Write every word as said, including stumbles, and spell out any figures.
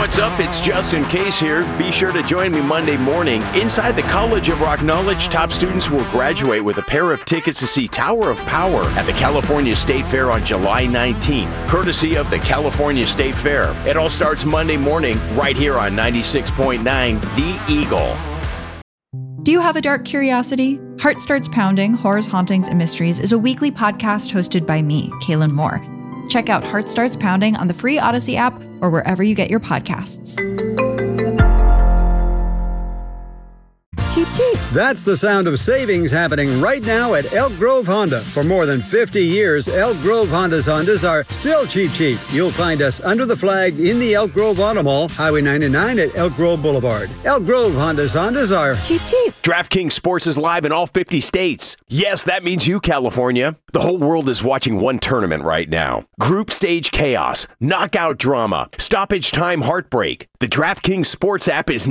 What's up? It's Justin Case here. Be sure to join me Monday morning. Inside the College of Rock Knowledge, top students will graduate with a pair of tickets to see Tower of Power at the California State Fair on July nineteenth, courtesy of the California State Fair. It all starts Monday morning right here on ninety-six point nine The Eagle. Do you have a dark curiosity? Heart Starts Pounding, Horrors, Hauntings, and Mysteries is a weekly podcast hosted by me, Kaylin Moore. Check out Heart Starts Pounding on the free Odyssey app or wherever you get your podcasts. Cheap, cheap. That's the sound of savings happening right now at Elk Grove Honda. For more than fifty years, Elk Grove Honda's Hondas are still cheap, cheap. You'll find us under the flag in the Elk Grove Auto Mall, Highway ninety-nine at Elk Grove Boulevard. Elk Grove Honda's Hondas are cheap, cheap. DraftKings Sports is live in all fifty states. Yes, that means you, California. The whole world is watching one tournament right now. Group stage chaos, knockout drama, stoppage time heartbreak. The DraftKings Sports app is